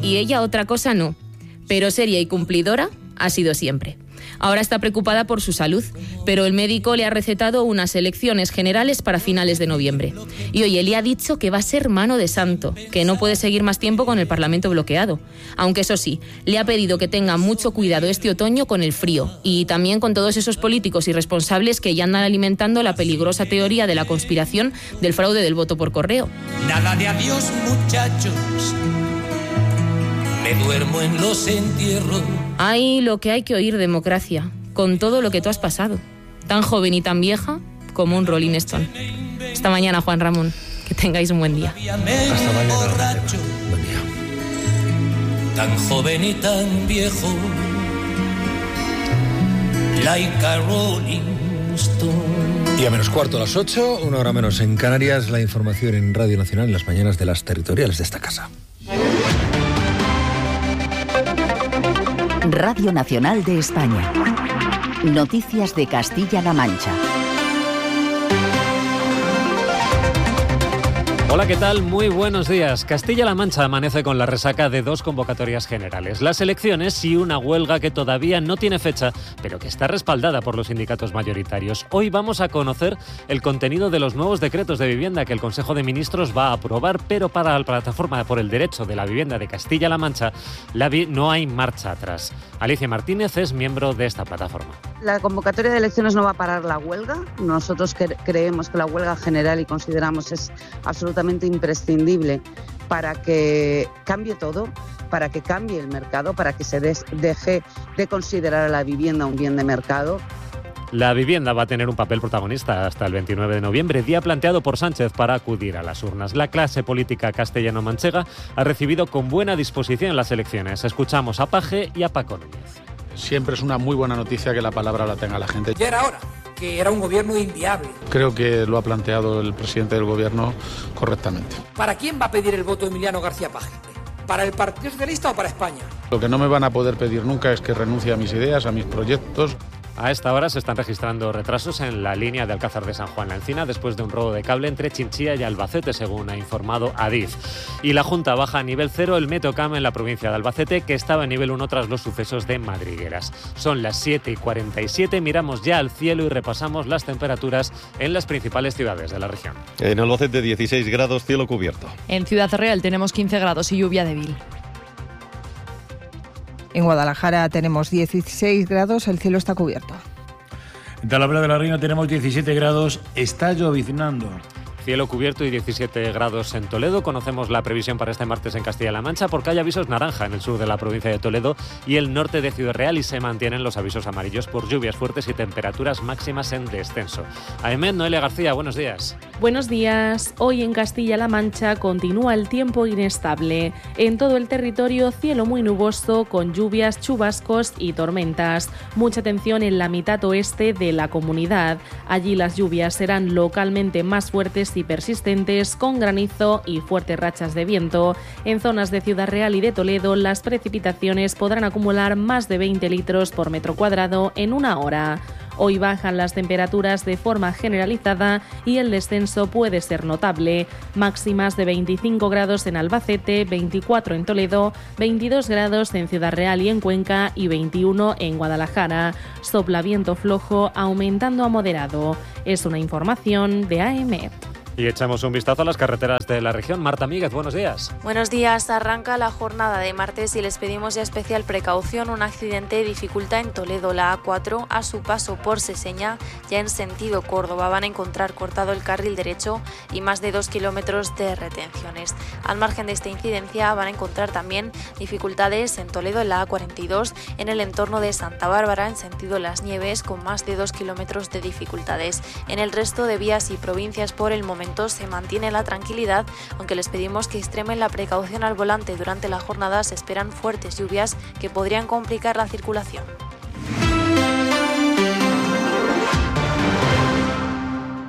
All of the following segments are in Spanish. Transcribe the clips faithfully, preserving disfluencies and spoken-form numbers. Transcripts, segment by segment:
y ella otra cosa no, pero seria y cumplidora ha sido siempre. Ahora está preocupada por su salud, pero el médico le ha recetado unas elecciones generales para finales de noviembre. Y oye, le ha dicho que va a ser mano de santo, que no puede seguir más tiempo con el Parlamento bloqueado. Aunque eso sí, le ha pedido que tenga mucho cuidado este otoño con el frío y también con todos esos políticos irresponsables que ya andan alimentando la peligrosa teoría de la conspiración del fraude del voto por correo. Nada de adiós, muchachos. Me duermo en los entierros. Ay, lo que hay que oír, democracia, con todo lo que tú has pasado. Tan joven y tan vieja como un Rolling Stone. Hasta mañana, Juan Ramón. Que tengáis un buen día. Hasta mañana. Buen día. Tan joven y tan viejo. Like a Rolling Stone. Y a menos cuarto a las ocho, una hora menos en Canarias, la información en Radio Nacional en las mañanas de las territoriales de esta casa. Radio Nacional de España. Noticias de Castilla-La Mancha. Hola, ¿qué tal? Muy buenos días. Castilla-La Mancha amanece con la resaca de dos convocatorias generales. Las elecciones y una huelga que todavía no tiene fecha, pero que está respaldada por los sindicatos mayoritarios. Hoy vamos a conocer el contenido de los nuevos decretos de vivienda que el Consejo de Ministros va a aprobar, pero para la Plataforma por el Derecho de la Vivienda de Castilla-La Mancha la vi- no hay marcha atrás. Alicia Martínez es miembro de esta plataforma. La convocatoria de elecciones no va a parar la huelga. Nosotros cre- creemos que la huelga general y consideramos es absolutamente imprescindible para que cambie todo, para que cambie el mercado, para que se des- deje de considerar a la vivienda un bien de mercado. La vivienda va a tener un papel protagonista hasta el veintinueve de noviembre, día planteado por Sánchez para acudir a las urnas. La clase política castellano-manchega ha recibido con buena disposición las elecciones. Escuchamos a Paje y a Paco Núñez. Siempre es una muy buena noticia que la palabra la tenga la gente. Ya era hora, que era un gobierno inviable. Creo que lo ha planteado el presidente del gobierno correctamente. ¿Para quién va a pedir el voto Emiliano García Paje? ¿Para el Partido Socialista o para España? Lo que no me van a poder pedir nunca es que renuncie a mis ideas, a mis proyectos. A esta hora se están registrando retrasos en la línea de Alcázar de San Juan La Encina después de un robo de cable entre Chinchilla y Albacete, según ha informado Adif. Y la Junta baja a nivel cero el Metocam en la provincia de Albacete, que estaba en nivel uno tras los sucesos de Madrigueras. Son las siete y cuarenta y siete, miramos ya al cielo y repasamos las temperaturas en las principales ciudades de la región. En Albacete dieciséis grados, cielo cubierto. En Ciudad Real tenemos quince grados y lluvia débil. En Guadalajara tenemos dieciséis grados, el cielo está cubierto. En Talavera de la Reina tenemos diecisiete grados, está lloviznando. Cielo cubierto y diecisiete grados en Toledo. Conocemos la previsión para este martes en Castilla-La Mancha porque hay avisos naranja en el sur de la provincia de Toledo y el norte de Ciudad Real y se mantienen los avisos amarillos por lluvias fuertes y temperaturas máximas en descenso. A E M E D, Noelia García, buenos días. Buenos días. Hoy en Castilla-La Mancha continúa el tiempo inestable. En todo el territorio, cielo muy nuboso con lluvias, chubascos y tormentas. Mucha atención en la mitad oeste de la comunidad. Allí las lluvias serán localmente más fuertes y persistentes, con granizo y fuertes rachas de viento. En zonas de Ciudad Real y de Toledo, las precipitaciones podrán acumular más de veinte litros por metro cuadrado en una hora. Hoy bajan las temperaturas de forma generalizada y el descenso puede ser notable. Máximas de veinticinco grados en Albacete, veinticuatro en Toledo, veintidós grados en Ciudad Real y en Cuenca y veintiuno en Guadalajara. Sopla viento flojo aumentando a moderado. Es una información de A M E D. Y echamos un vistazo a las carreteras de la región. Marta Míguez, buenos días. Buenos días. Arranca la jornada de martes y les pedimos ya especial precaución. Un accidente dificulta en Toledo la A cuatro a su paso por Seseña, ya en sentido Córdoba. Van a encontrar cortado el carril derecho y más de dos kilómetros de retenciones. Al margen de esta incidencia van a encontrar también dificultades en Toledo en la A cuarenta y dos, en el entorno de Santa Bárbara en sentido Las Nieves, con más de dos kilómetros de dificultades. En el resto de vías y provincias por el momento se mantiene la tranquilidad, aunque les pedimos que extremen la precaución al volante. Durante la jornada se esperan fuertes lluvias que podrían complicar la circulación.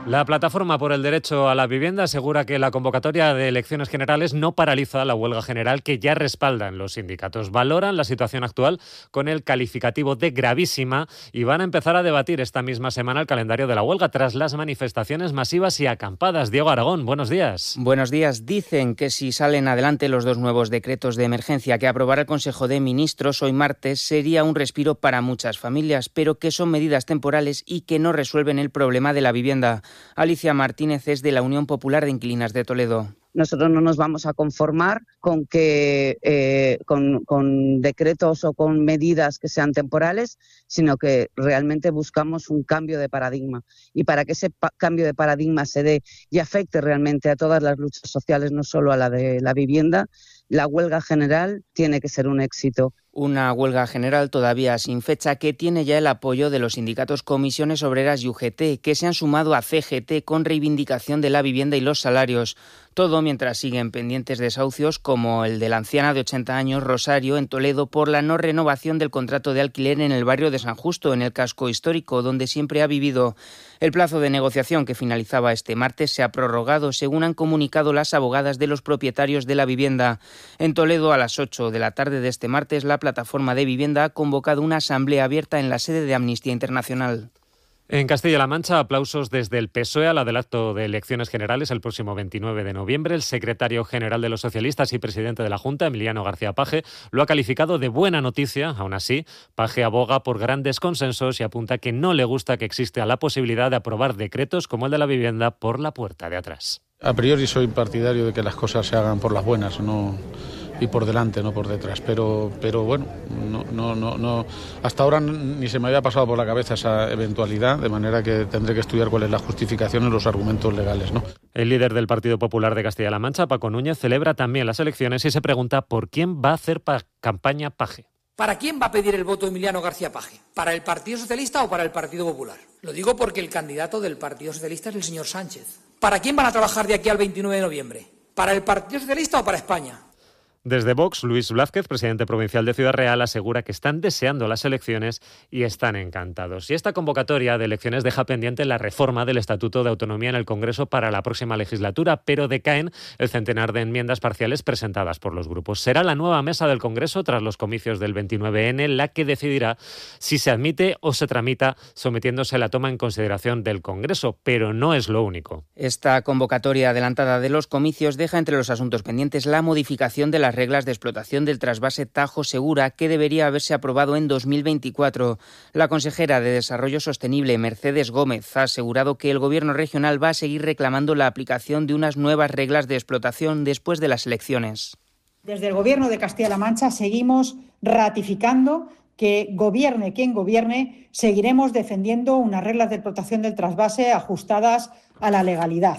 La Plataforma por el Derecho a la Vivienda asegura que la convocatoria de elecciones generales no paraliza la huelga general que ya respaldan los sindicatos. Valoran la situación actual con el calificativo de gravísima y van a empezar a debatir esta misma semana el calendario de la huelga tras las manifestaciones masivas y acampadas. Diego Aragón, buenos días. Buenos días. Dicen que si salen adelante los dos nuevos decretos de emergencia que aprobará el Consejo de Ministros hoy martes, sería un respiro para muchas familias, pero que son medidas temporales y que no resuelven el problema de la vivienda. Alicia Martínez es de la Unión Popular de Inquilinas de Toledo. Nosotros no nos vamos a conformar con que eh, con, con decretos o con medidas que sean temporales, sino que realmente buscamos un cambio de paradigma. Y para que ese pa- cambio de paradigma se dé y afecte realmente a todas las luchas sociales, no solo a la de la vivienda, la huelga general tiene que ser un éxito. Una huelga general todavía sin fecha que tiene ya el apoyo de los sindicatos Comisiones Obreras y U G T, que se han sumado a C G T con reivindicación de la vivienda y los salarios. Todo mientras siguen pendientes desahucios como el de la anciana de ochenta años, Rosario, en Toledo, por la no renovación del contrato de alquiler en el barrio de San Justo, en el casco histórico, donde siempre ha vivido. El plazo de negociación que finalizaba este martes se ha prorrogado, según han comunicado las abogadas de los propietarios de la vivienda. En Toledo, a las ocho de la tarde de este martes, la Plataforma de Vivienda ha convocado una asamblea abierta en la sede de Amnistía Internacional. En Castilla-La Mancha, aplausos desde el P S O E al adelanto de elecciones generales el próximo veintinueve de noviembre. El secretario general de los socialistas y presidente de la Junta, Emiliano García Paje, lo ha calificado de buena noticia. Aún así, Paje aboga por grandes consensos y apunta que no le gusta que exista la posibilidad de aprobar decretos como el de la vivienda por la puerta de atrás. A priori soy partidario de que las cosas se hagan por las buenas, no y por delante, no por detrás, pero pero bueno, no no no no hasta ahora ni se me había pasado por la cabeza esa eventualidad, de manera que tendré que estudiar cuál es la justificación y los argumentos legales, ¿no? El líder del Partido Popular de Castilla-La Mancha, Paco Núñez, celebra también las elecciones y se pregunta por quién va a hacer pa- campaña Paje. ¿Para quién va a pedir el voto Emiliano García Paje? ¿Para el Partido Socialista o para el Partido Popular? Lo digo porque el candidato del Partido Socialista es el señor Sánchez. ¿Para quién van a trabajar de aquí al veintinueve de noviembre? ¿Para el Partido Socialista o para España? Desde Vox, Luis Blázquez, presidente provincial de Ciudad Real, asegura que están deseando las elecciones y están encantados. Y esta convocatoria de elecciones deja pendiente la reforma del Estatuto de Autonomía en el Congreso para la próxima legislatura, pero decaen el centenar de enmiendas parciales presentadas por los grupos. Será la nueva mesa del Congreso, tras los comicios del veintinueve ene, la que decidirá si se admite o se tramita, sometiéndose a la toma en consideración del Congreso, pero no es lo único. Esta convocatoria adelantada de los comicios deja entre los asuntos pendientes la modificación de las reglas de explotación del trasvase Tajo Segura, que debería haberse aprobado en dos mil veinticuatro. La consejera de Desarrollo Sostenible, Mercedes Gómez, ha asegurado que el Gobierno regional va a seguir reclamando la aplicación de unas nuevas reglas de explotación después de las elecciones. Desde el Gobierno de Castilla-La Mancha seguimos ratificando que gobierne quien gobierne, seguiremos defendiendo unas reglas de explotación del trasvase ajustadas a la legalidad.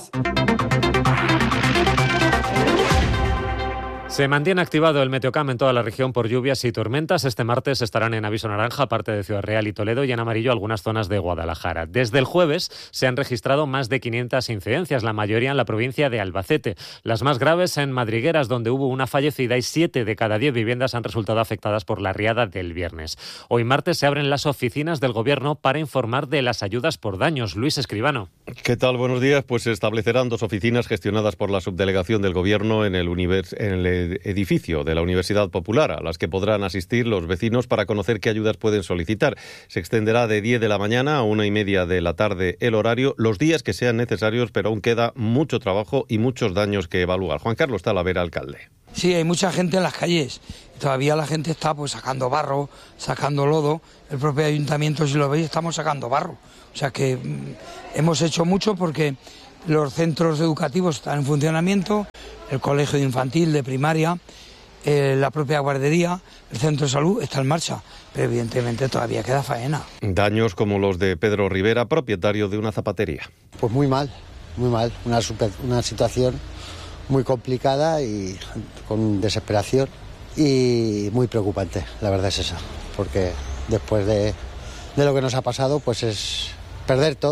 Se mantiene activado el Meteocam en toda la región por lluvias y tormentas. Este martes estarán en aviso naranja parte de Ciudad Real y Toledo y en amarillo algunas zonas de Guadalajara. Desde el jueves se han registrado más de quinientas incidencias, la mayoría en la provincia de Albacete. Las más graves en Madrigueras, donde hubo una fallecida y siete de cada diez viviendas han resultado afectadas por la riada del viernes. Hoy martes se abren las oficinas del Gobierno para informar de las ayudas por daños. Luis Escribano. ¿Qué tal? Buenos días. Pues se establecerán dos oficinas gestionadas por la subdelegación del Gobierno en el, univers- en el edificio de la Universidad Popular, a las que podrán asistir los vecinos para conocer qué ayudas pueden solicitar. Se extenderá de diez de la mañana a una y media de la tarde el horario, los días que sean necesarios, pero aún queda mucho trabajo y muchos daños que evaluar. Juan Carlos Talavera, alcalde. Sí, hay mucha gente en las calles. Todavía la gente está pues sacando barro, sacando lodo. El propio ayuntamiento, si lo veis, estamos sacando barro. O sea que mm, hemos hecho mucho porque los centros educativos están en funcionamiento, el colegio infantil de primaria, eh, la propia guardería, el centro de salud está en marcha, pero evidentemente todavía queda faena. Daños como los de Pedro Rivera, propietario de una zapatería. Pues muy mal, muy mal, una, super, una situación muy complicada y con desesperación y muy preocupante, la verdad es esa, porque después de, de lo que nos ha pasado, pues es perder todo.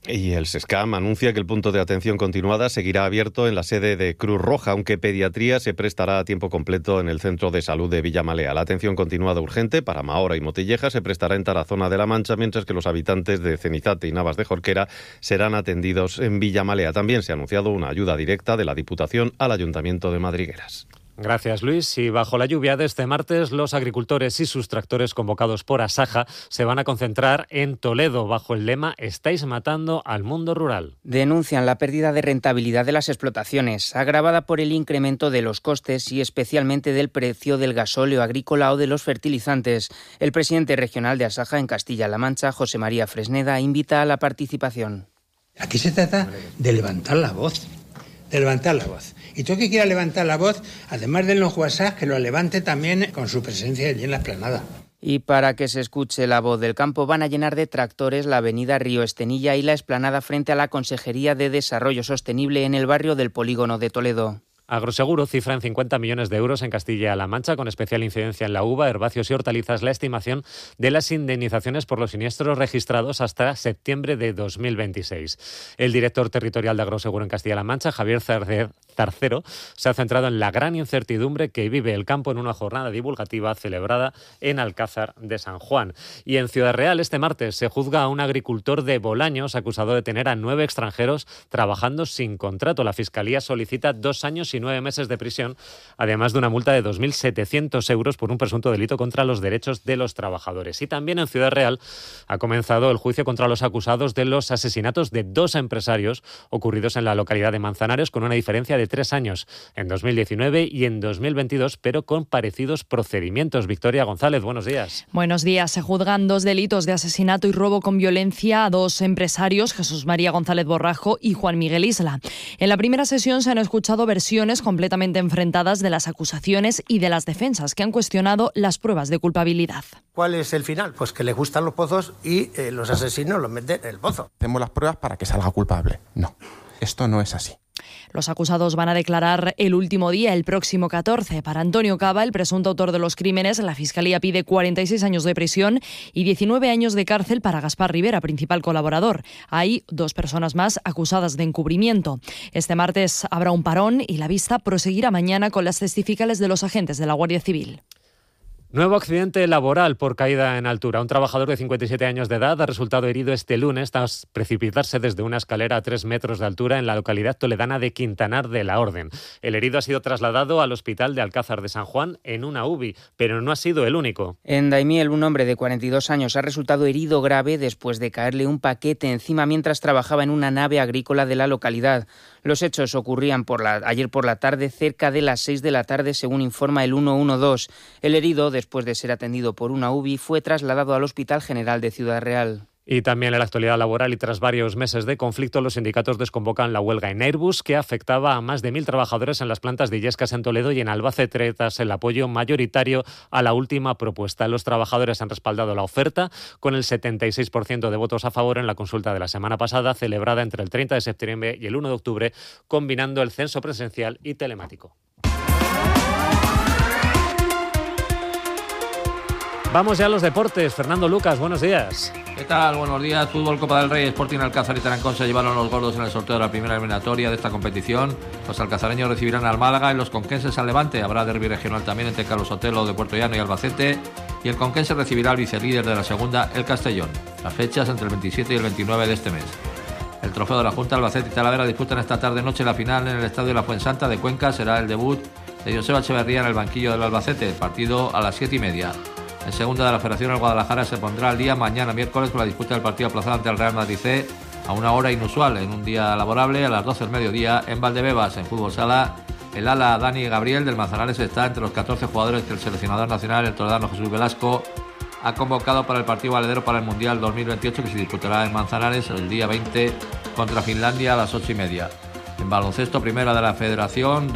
Y el SESCAM anuncia que el punto de atención continuada seguirá abierto en la sede de Cruz Roja, aunque pediatría se prestará a tiempo completo en el Centro de Salud de Villamalea. La atención continuada urgente para Mahora y Motilleja se prestará en Tarazona de la Mancha, mientras que los habitantes de Cenizate y Navas de Jorquera serán atendidos en Villamalea. También se ha anunciado una ayuda directa de la Diputación al Ayuntamiento de Madrigueras. Gracias, Luis. Y bajo la lluvia de este martes, los agricultores y sus tractores convocados por Asaja se van a concentrar en Toledo bajo el lema «Estáis matando al mundo rural». Denuncian la pérdida de rentabilidad de las explotaciones, agravada por el incremento de los costes y especialmente del precio del gasóleo agrícola o de los fertilizantes. El presidente regional de Asaja en Castilla-La Mancha, José María Fresneda, invita a la participación. Aquí se trata de levantar la voz, de levantar la voz. Y todo el que quiera levantar la voz, además de los WhatsApp, que lo levante también con su presencia allí en la explanada. Y para que se escuche la voz del campo, van a llenar de tractores la avenida Río Estenilla y la explanada frente a la Consejería de Desarrollo Sostenible en el barrio del Polígono de Toledo. Agroseguro cifra en cincuenta millones de euros en Castilla-La Mancha, con especial incidencia en la uva, herbáceos y hortalizas, la estimación de las indemnizaciones por los siniestros registrados hasta septiembre de dos mil veintiséis. El director territorial de Agroseguro en Castilla-La Mancha, Javier Zarcero, se ha centrado en la gran incertidumbre que vive el campo en una jornada divulgativa celebrada en Alcázar de San Juan. Y en Ciudad Real, este martes, se juzga a un agricultor de Bolaños acusado de tener a nueve extranjeros trabajando sin contrato. La Fiscalía solicita dos años y nueve meses de prisión, además de una multa de dos mil setecientos euros por un presunto delito contra los derechos de los trabajadores. Y también en Ciudad Real ha comenzado el juicio contra los acusados de los asesinatos de dos empresarios ocurridos en la localidad de Manzanares, con una diferencia de tres años, en dos mil diecinueve y en dos mil veintidós, pero con parecidos procedimientos. Victoria González, buenos días. Buenos días. Se juzgan dos delitos de asesinato y robo con violencia a dos empresarios, Jesús María González Borrajo y Juan Miguel Isla. En la primera sesión se han escuchado versiones completamente enfrentadas de las acusaciones y de las defensas, que han cuestionado las pruebas de culpabilidad. ¿Cuál es el final? Pues que les gustan los pozos y eh, los asesinos los meten en el pozo. Hacemos las pruebas para que salga culpable. No, esto no es así. Los acusados van a declarar el último día, el próximo catorce. Para Antonio Cava, el presunto autor de los crímenes, la Fiscalía pide cuarenta y seis años de prisión y diecinueve años de cárcel para Gaspar Rivera, principal colaborador. Hay dos personas más acusadas de encubrimiento. Este martes habrá un parón y la vista proseguirá mañana con las testificales de los agentes de la Guardia Civil. Nuevo accidente laboral por caída en altura. Un trabajador de cincuenta y siete años de edad ha resultado herido este lunes tras precipitarse desde una escalera a tres metros de altura en la localidad toledana de Quintanar de la Orden. El herido ha sido trasladado al hospital de Alcázar de San Juan en una U B I, pero no ha sido el único. En Daimiel, un hombre de cuarenta y dos años ha resultado herido grave después de caerle un paquete encima mientras trabajaba en una nave agrícola de la localidad. Los hechos ocurrían por la, ayer por la tarde, cerca de las seis de la tarde, según informa el ciento doce. El herido, después de ser atendido por una U B I, fue trasladado al Hospital General de Ciudad Real. Y también en la actualidad laboral y tras varios meses de conflicto, los sindicatos desconvocan la huelga en Airbus, que afectaba a más de mil trabajadores en las plantas de Illescas en Toledo y en Albacete, tras el apoyo mayoritario a la última propuesta. Los trabajadores han respaldado la oferta con el setenta y seis por ciento de votos a favor en la consulta de la semana pasada, celebrada entre el treinta de septiembre y el uno de octubre, combinando el censo presencial y telemático. Vamos ya a los deportes. Fernando Lucas, buenos días. ¿Qué tal? Buenos días. Fútbol, Copa del Rey, Sporting Alcázar y Tarancón se llevaron los gordos en el sorteo de la primera eliminatoria de esta competición. Los alcazareños recibirán al Málaga y los conquenses al Levante. Habrá derbi regional también entre Carlos Sotelo de Puerto Llano y Albacete. Y el conquense recibirá al vicelíder de la segunda, el Castellón. Las fechas entre el veintisiete y el veintinueve de este mes. El trofeo de la Junta, Albacete y Talavera disputan esta tarde-noche la final en el Estadio La Fuensanta de Cuenca. Será el debut de Joseba Echeverría en el banquillo del Albacete. El partido a las siete y media. En segunda de la Federación, el Guadalajara se pondrá al día mañana miércoles con la disputa del partido aplazado ante el Real Madrid C a una hora inusual en un día laborable a las doce del mediodía en Valdebebas. En fútbol sala, el ala Dani Gabriel del Manzanares está entre los catorce jugadores que el seleccionador nacional, el toledano Jesús Velasco, ha convocado para el partido valedero para el Mundial dos mil veintiocho, que se disputará en Manzanares el día veinte contra Finlandia a las ocho y media. En baloncesto, primera de la Federación,